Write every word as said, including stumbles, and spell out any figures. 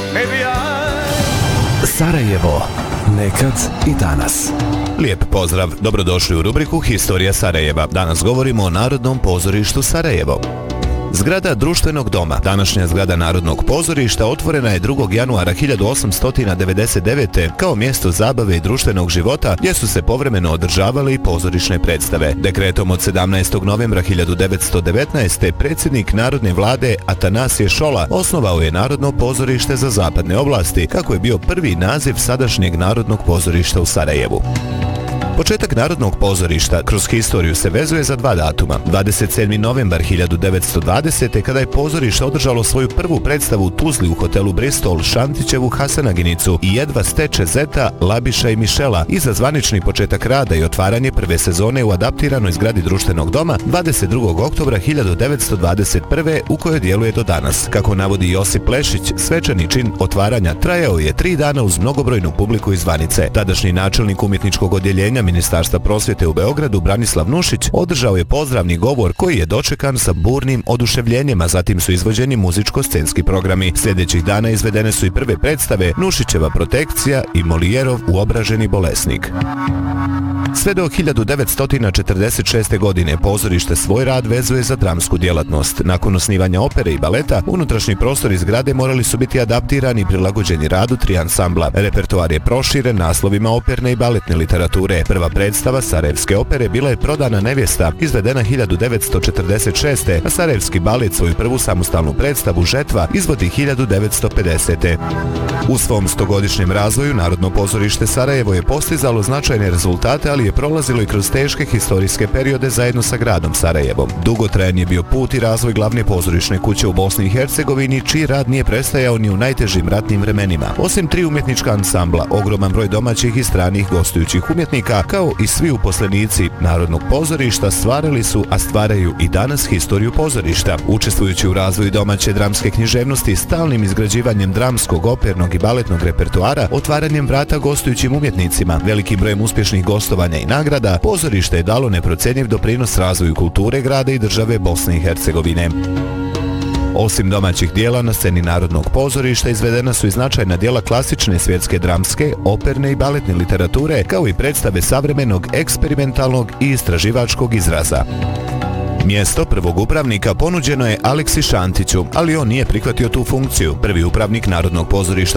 Sarajevo, nekad i danas. Lijep pozdrav, dobrodošli u rubriku Historija Sarajeva. Danas govorimo o Narodnom pozorištu Sarajevo. Zgrada društvenog doma, današnja zgrada Narodnog pozorišta, otvorena je drugog januara hiljadu osamsto devedeset devete. kao mjesto zabave i društvenog života gdje su se povremeno održavale i pozorišne predstave. Dekretom od sedamnaestog novembra hiljadu devetsto devetnaeste. predsjednik Narodne vlade Atanasije Šola osnovao je Narodno pozorište za zapadne oblasti, kako je bio prvi naziv sadašnjeg Narodnog pozorišta u Sarajevu. Početak Narodnog pozorišta kroz historiju se vezuje za dva datuma. dvadeset sedmi novembar hiljadu devetsto dvadesete. kada je pozorište održalo svoju prvu predstavu u Tuzli u hotelu Bristol Šantićevu Hasanaginicu i jedva steče Zeta, Labiša i Mišela i za zvanični početak rada i otvaranje prve sezone u adaptiranoj zgradi društvenog doma dvadeset drugog oktobra hiljadu devetsto dvadeset prve. u kojoj djeluje do danas. Kako navodi Josip Plešić, svečani čin otvaranja trajao je tri dana uz mnogobrojnu publiku iz zvanice. Tadašnji načelnik umjetničkog odjeljenja Ministarstva prosvjete u Beogradu Branislav Nušić održao je pozdravni govor koji je dočekan sa burnim oduševljenjem, a zatim su izvođeni muzičko-scenski programi. Sljedećih dana izvedene su i prve predstave Nušićeva protekcija i Molijerov uobraženi bolesnik. Sve do hiljadu devetsto četrdeset šeste. godine pozorište svoj rad vezuje za dramsku djelatnost. Nakon osnivanja opere i baleta, unutrašnji prostori zgrade morali su biti adaptirani i prilagođeni radu tri ansambla. Repertoar je proširen naslovima operne i baletne literature. Prva predstava Sarajevske opere bila je Prodana nevjesta, izvedena hiljadu devetsto četrdeset šeste. a Sarajevski balet svoju prvu samostalnu predstavu Žetva izvodi hiljadu devetsto pedesete. U svom stogodišnjem razvoju Narodno pozorište Sarajevo je postizalo značajne rezultate, ali je prolazilo i kroz teške historijske periode zajedno sa gradom Sarajevom. Dugotrajan je bio put i razvoj glavne pozorišne kuće u Bosni i Hercegovini, čiji rad nije prestajao ni u najtežim ratnim vremenima. Osim tri umjetnička ansambla, ogroman broj domaćih i stranih gostujućih umjetnika, kao i svi uposlenici Narodnog pozorišta stvarali su, a stvaraju i danas historiju pozorišta. Učestvujući u razvoju domaće dramske književnosti, stalnim izgrađivanjem dramskog, opernog i baletnog repertoara, otvaranjem vrata gostujućim umjetnicima, velikim brojem uspješnih gostovanja i nagrada, pozorište je dalo neprocjenjiv doprinos razvoju kulture grada i države Bosne i Hercegovine. Osim domaćih dijela, na sceni Narodnog pozorišta izvedena su i značajna dijela klasične svjetske dramske, operne i baletne literature, kao i predstave savremenog, eksperimentalnog i istraživačkog izraza. Mjesto prvog upravnika ponuđeno je Aleksi Šantiću, ali on nije prihvatio tu funkciju. Prvi upravnik Narodnog pozorišta